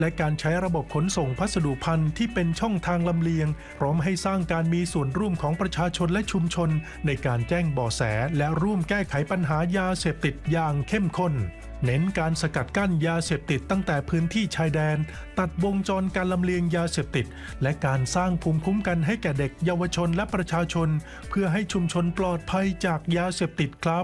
และการใช้ระบบขนส่งพัสดุภัณฑ์ที่เป็นช่องทางลำเลียงพร้อมให้สร้างการมีส่วนร่วมของประชาชนและชุมชนในการแจ้งเบาะแสและร่วมแก้ไขปัญหายาเสพติดอย่างเข้มข้นเน้นการสกัดกั้นยาเสพติดตั้งแต่พื้นที่ชายแดนตัดวงจรการลำเลียงยาเสพติดและการสร้างภูมิคุ้มกันให้แก่เด็กเยาวชนและประชาชนเพื่อให้ชุมชนปลอดภัยจากยาเสพติดครับ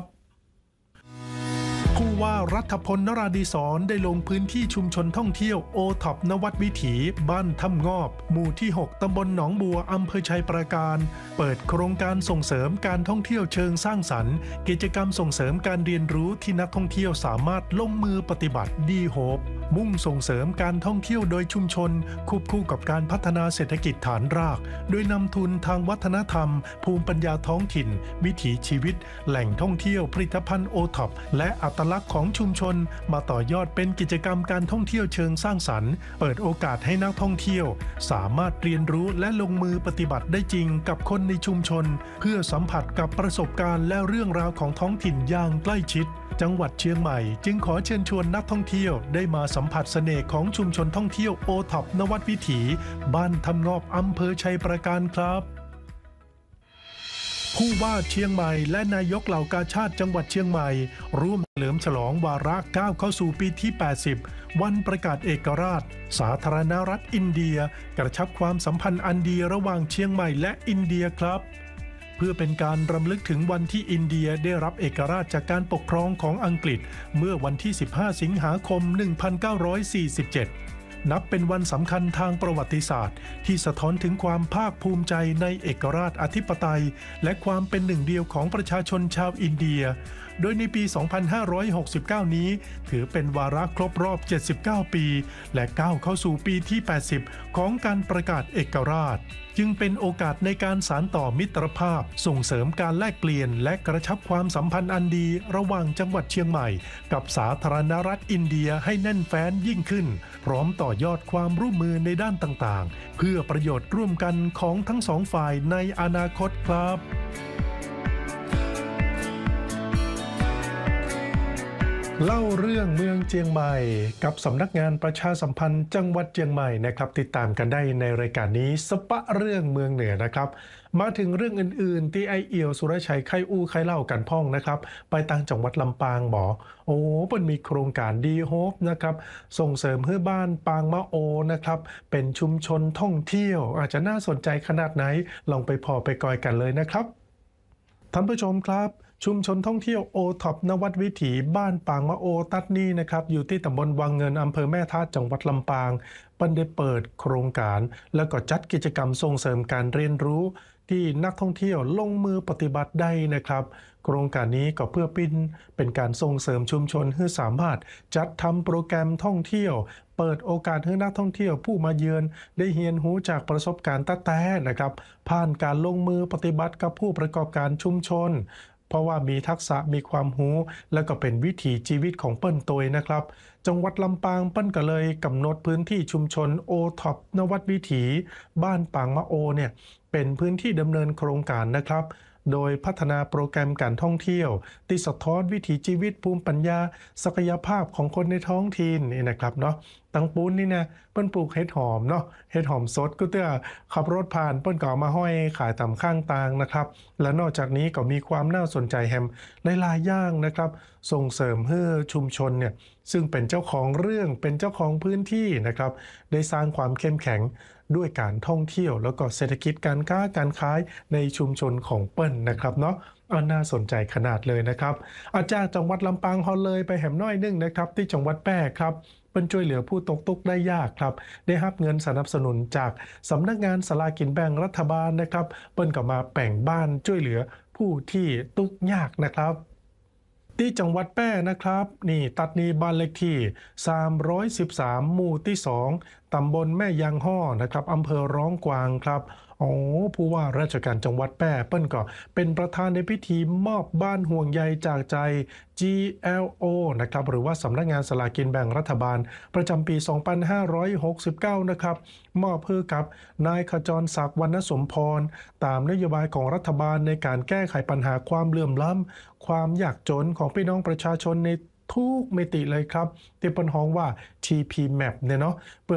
ผู้ว่ารัฐพล นราดีศรได้ลงพื้นที่ชุมชนท่องเที่ยวโอท็อปนวัดวิถีบ้านถ้ำงอบหมู่ที่ 6 ตำบลหนองบัวอำเภอชัยปราการเปิดโครงการส่งเสริมการท่องเที่ยวเชิงสร้างสรรค์กิจกรรมส่งเสริมการเรียนรู้ที่นักท่องเที่ยวสามารถลงมือปฏิบัติดีโฮปมุ่งส่งเสริมการท่องเที่ยวโดยชุมชนควบคู่กับการพัฒนาเศรษฐกิจฐานรากโดยนำทุนทางวัฒนธรรมภูมิปัญญาท้องถิ่นวิถีชีวิตแหล่งท่องเที่ยวผลิตภัณฑ์โอท็อปและอัตลักษณ์ของชุมชนมาต่อยอดเป็นกิจกรรมการท่องเที่ยวเชิงสร้างสรรค์เปิดโอกาสให้นักท่องเที่ยวสามารถเรียนรู้และลงมือปฏิบัติได้จริงกับคนในชุมชนเพื่อสัมผัสกับประสบการณ์และเรื่องราวของท้องถิ่นอย่างใกล้ชิดจังหวัดเชียงใหม่จึงขอเชิญชวนนักท่องเที่ยวได้มาสัมผัสเสน่ห์ของชุมชนท่องเที่ยวโอท็อปนวัดวิถีบ้านถ้ำงอบอำเภอชัยปราการครับผู้ว่าเชียงใหม่และนายกเหล่ากาชาดจังหวัดเชียงใหม่ร่วมเฉลิมฉลองวาระก้าวเข้าสู่ปีที่ 80 วันประกาศเอกราชสาธารณรัฐอินเดียกระชับความสัมพันธ์อันดีระหว่างเชียงใหม่และอินเดียครับเพื่อเป็นการรำลึกถึงวันที่อินเดียได้รับเอกราชจากการปกครองของอังกฤษเมื่อวันที่ 15 สิงหาคม 1947 นับเป็นวันสำคัญทางประวัติศาสตร์ที่สะท้อนถึงความภาคภูมิใจในเอกราชอธิปไตยและความเป็นหนึ่งเดียวของประชาชนชาวอินเดียโดยในปี 2569 นี้ถือเป็นวาระครบรอบ 79 ปีและก้าวเข้าสู่ปีที่ 80 ของการประกาศเอกราชจึงเป็นโอกาสในการสานต่อมิตรภาพส่งเสริมการแลกเปลี่ยนและกระชับความสัมพันธ์อันดีระหว่างจังหวัดเชียงใหม่กับสาธารณรัฐอินเดียให้แน่นแฟ้นยิ่งขึ้นพร้อมต่อยอดความร่วมมือในด้านต่างๆเพื่อประโยชน์ร่วมกันของทั้งสองฝ่ายในอนาคตครับเล่าเรื่องเมืองเชียงใหม่กับสำนักงานประชาสัมพันธ์จังหวัดเชียงใหม่นะครับติดตามกันได้ในรายการนี้สปะเรื่องเมืองเหนือนะครับมาถึงเรื่องอื่นๆที่ไอเอี่ยวสุรชัยไข่อู้ไข่เล่ากันพ่องนะครับไปต่างจังหวัดลำปางบ่โอ้มันมีโครงการดีโฮปนะครับส่งเสริมให้บ้านปางมะโอนะครับเป็นชุมชนท่องเที่ยวอาจจะน่าสนใจขนาดไหนลองไปพอไปกอยกันเลยนะครับท่านผู้ชมครับชุมชนท่องเที่ยวโอท็อปนวัดวิถีบ้านปางมะโอตัดนี่นะครับอยู่ที่ตำบลวังเงินอำเภอแม่ทาจังหวัดลำปางได้เปิดโครงการแล้วก็จัดกิจกรรมส่งเสริมการเรียนรู้ที่นักท่องเที่ยวลงมือปฏิบัติได้นะครับโครงการนี้ก็เพื่อเป็นการส่งเสริมชุมชนให้สามารถจัดทำโปรแกรมท่องเที่ยวเปิดโอกาสให้นักท่องเที่ยวผู้มาเยือนได้เรียนรู้จากประสบการณ์แท้ๆนะครับผ่านการลงมือปฏิบัติกับผู้ประกอบการชุมชนเพราะว่ามีทักษะมีความรู้และก็เป็นวิถีชีวิตของเปิ้นตัวนะครับจังหวัดลำปางเปิ้นก็เลยกำหนดพื้นที่ชุมชนโอท็อปนวัดวิถีบ้านปางมะโอเนี่ยเป็นพื้นที่ดำเนินโครงการนะครับโดยพัฒนาโปรแกรมการท่องเที่ยวที่สะท้อนวิถีชีวิตภูมิปัญญาศักยภาพของคนในท้องถิ่นนี่นะครับเนาะตังปูนนี่นะเปิ้นปลูกเห็ดหอมเนาะเห็ดหอมสดก็เตื้อขับรถผ่านเปิ้นก็เอามาห้อยขายตามข้างทางนะครับและนอกจากนี้ก็มีความน่าสนใจแฮมหลายๆอย่างนะครับส่งเสริมให้ชุมชนเนี่ยซึ่งเป็นเจ้าของเรื่องเป็นเจ้าของพื้นที่นะครับได้สร้างความเข้มแข็งด้วยการท่องเที่ยวแล้วก็เศรษฐกิจการค้าการขายในชุมชนของเปิ้นนะครับเนาะน่าสนใจขนาดเลยนะครับอาจารย์จังหวัดลำปางฮอลเลยไปแหมน้อยนึงนะครับที่จังหวัดแพร่ครับเป็นช่วยเหลือผู้ตกทุกข์ได้ยากครับได้รับเงินสนับสนุนจากสำนักงานสลากกินแบ่งรัฐบาลนะครับเปิ้นก็มาแบ่งบ้านช่วยเหลือผู้ที่ทุกข์ยากนะครับที่จังหวัดแพร่นะครับนี่ตัดนี้บ้านเลขที่313หมู่ที่2ตำบลแม่ยางฮ้อนะครับอำเภอร้องกวางครับผู้ว่าราชการจังหวัดแพร่เปิ้นก็เป็นประธานในพิธีมอบบ้านห่วงใยจากใจ GLO นะครับหรือว่าสำนักงานสลากกินแบ่งรัฐบาลประจำปี 2569 นะครับมอบเพื่อกับนายขจรศักดิ์วรรณสมพรตามนโยบายของรัฐบาลในการแก้ไขปัญหาความเหลื่อมล้ำความยากจนของพี่น้องประชาชนในทุกมิติเลยครับที่เป็นห้องว่า TP Map เนี่ยเนาะ